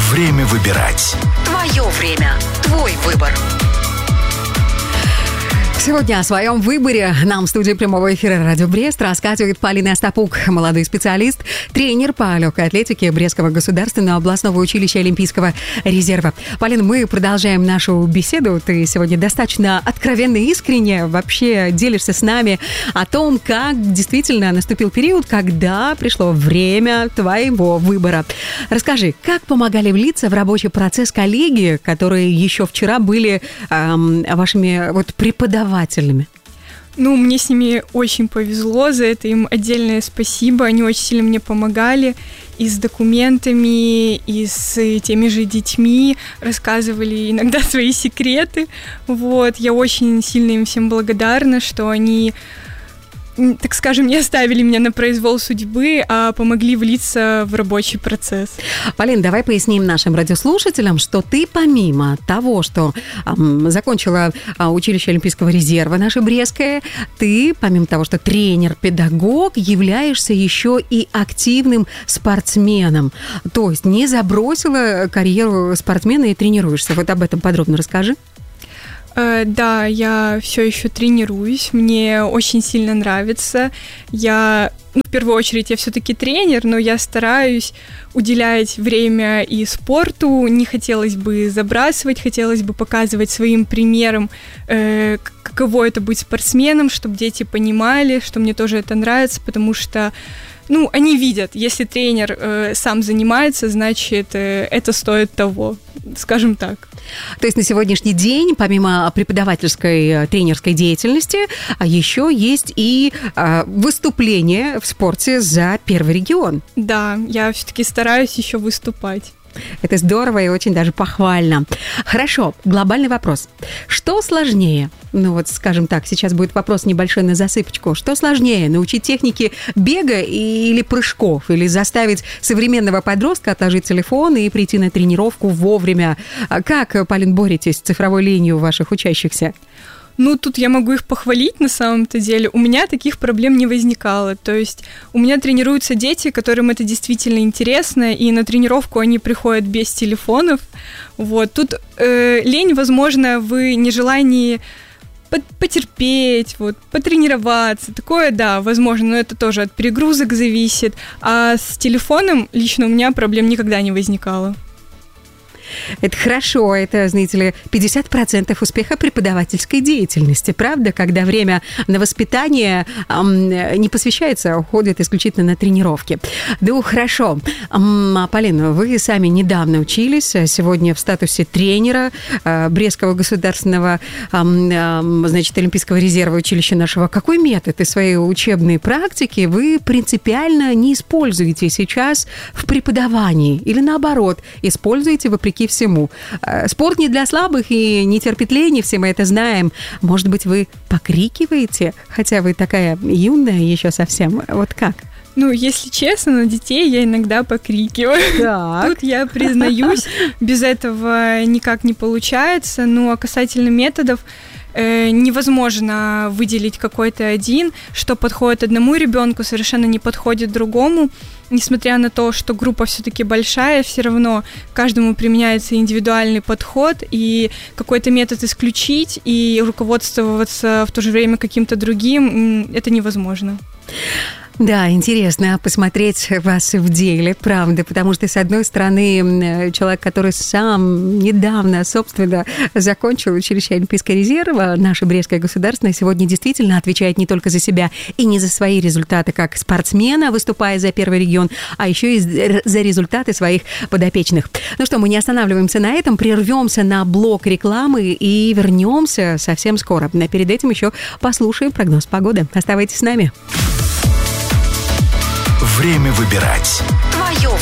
Время выбирать. Твое время. Твой выбор. Сегодня о своем выборе нам в студии прямого эфира «Радио Брест» рассказывает Полина Остапук, молодой специалист, тренер по легкой атлетике Брестского государственного областного училища Олимпийского резерва. Полина, мы продолжаем нашу беседу. Ты сегодня достаточно откровенно и искренне вообще делишься с нами о том, как действительно наступил период, когда пришло время твоего выбора. Расскажи, как помогали влиться в рабочий процесс коллеги, которые еще вчера были вашими преподавателями? Мне с ними очень повезло, за это им отдельное спасибо. Они очень сильно мне помогали и с документами, и с теми же детьми, рассказывали иногда свои секреты. Я очень сильно им всем благодарна, что они, так скажем, не оставили меня на произвол судьбы, а помогли влиться в рабочий процесс. Полин, давай поясним нашим радиослушателям, что ты помимо того, что закончила училище Олимпийского резерва наше Брестское, ты, помимо того, что тренер-педагог, являешься еще и активным спортсменом. То есть не забросила карьеру спортсмена и тренируешься. Вот об этом подробно расскажи. Да, я все еще тренируюсь, мне очень сильно нравится. В первую очередь, я все-таки тренер, но я стараюсь уделять время и спорту. Не хотелось бы забрасывать, хотелось бы показывать своим примером, каково это быть спортсменом, чтобы дети понимали, что мне тоже это нравится, потому что они видят, если тренер сам занимается, значит, это стоит того, скажем так. То есть на сегодняшний день, помимо преподавательской, тренерской деятельности, еще есть и выступление в спорте за первый регион. Да, я все-таки стараюсь еще выступать. Это здорово и очень даже похвально. Хорошо, глобальный вопрос. Что сложнее? Скажем так, сейчас будет вопрос небольшой на засыпочку. Что сложнее, научить технике бега или прыжков? Или заставить современного подростка отложить телефон и прийти на тренировку вовремя? Как, Полин, боретесь с цифровой ленью ваших учащихся? Тут я могу их похвалить на самом-то деле. У меня таких проблем не возникало. То есть у меня тренируются дети, которым это действительно интересно, и на тренировку они приходят без телефонов. Тут лень, возможно, в нежелании потерпеть, потренироваться. Такое, да, возможно, но это тоже от перегрузок зависит. А с телефоном лично у меня проблем никогда не возникало. Это хорошо, это, знаете ли, 50% успеха преподавательской деятельности, правда? Когда время на воспитание не посвящается, а уходит исключительно на тренировки. Да, хорошо. Полина, вы сами недавно учились, сегодня в статусе тренера Брестского государственного, Олимпийского резерва училища нашего. Какой метод из своей учебной практики вы принципиально не используете сейчас в преподавании? Или наоборот, используете вопреки всему? Спорт не для слабых и не терпит лени, все мы это знаем. Может быть, вы покрикиваете, хотя вы такая юная еще совсем. Вот как? Если честно, на детей я иногда покрикиваю. Так. Тут я признаюсь, без этого никак не получается. А касательно методов, невозможно выделить какой-то один, что подходит одному ребенку, совершенно не подходит другому. Несмотря на то, что группа все-таки большая, все равно каждому применяется индивидуальный подход, и какой-то метод исключить и руководствоваться в то же время каким-то другим, это невозможно. Да, интересно посмотреть вас в деле, правда, потому что, с одной стороны, человек, который сам недавно, собственно, закончил училище Олимпийского резерва, наше Брестское государственное, сегодня действительно отвечает не только за себя и не за свои результаты как спортсмена, выступая за первый регион, а еще и за результаты своих подопечных. Ну что, мы не останавливаемся на этом, прервемся на блок рекламы и вернемся совсем скоро. Но перед этим еще послушаем прогноз погоды. Оставайтесь с нами. Время выбирать. Твое